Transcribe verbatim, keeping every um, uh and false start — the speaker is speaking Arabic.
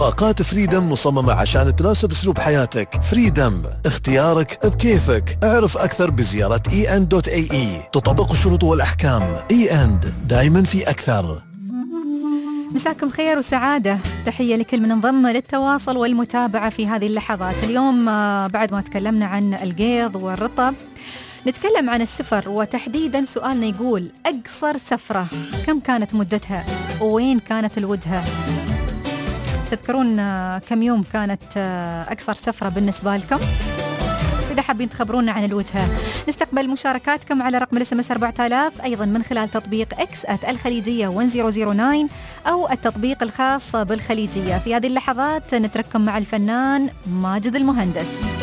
بطاقات فريدم مصممة عشان تناسب أسلوب حياتك. فريدم، اختيارك بكيفك. اعرف أكثر بزيارة إي إند دوت إيه إي. تطبق الشروط والأحكام. إي إند، دايما في أكثر. مساكم خير وسعادة، تحية لكل من انضم للتواصل والمتابعة في هذه اللحظات. اليوم بعد ما تكلمنا عن القيض والرطب، نتكلم عن السفر، وتحديدا سؤالنا يقول: أقصر سفرة كم كانت مدتها ووين كانت الوجهة؟ تذكرون كم يوم كانت أقصر سفرة بالنسبة لكم؟ إذا حابين تخبرونا عن الوجهة نستقبل مشاركاتكم على رقم الاس ام اس أربعة آلاف، أيضا من خلال تطبيق اكس ات الخليجية واحد صفر صفر تسعة أو التطبيق الخاص بالخليجية. في هذه اللحظات نترككم مع الفنان ماجد المهندس.